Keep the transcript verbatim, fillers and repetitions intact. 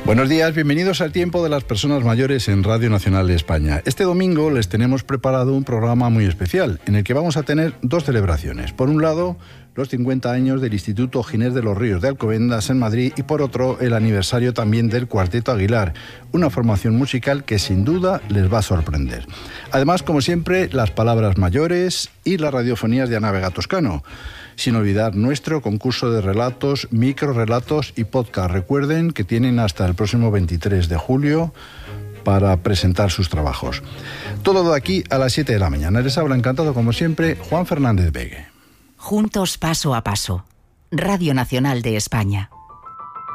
Buenos días, bienvenidos al Tiempo de las Personas Mayores en Radio Nacional de España. Este domingo les tenemos preparado un programa muy especial, en el que vamos a tener dos celebraciones. Por un lado, los cincuenta años del Instituto Ginés de los Ríos de Alcobendas en Madrid y por otro, el aniversario también del Cuarteto Aguilar, una formación musical que sin duda les va a sorprender. Además, como siempre, las palabras mayores y las radiofonías de Ana Vega Toscano. Sin olvidar nuestro concurso de relatos, microrelatos y podcast. Recuerden que tienen hasta el próximo veintitrés de julio para presentar sus trabajos. Todo de aquí a las siete de la mañana. Les habla encantado, como siempre, Juan Fernández Vegue. Juntos paso a paso. Radio Nacional de España.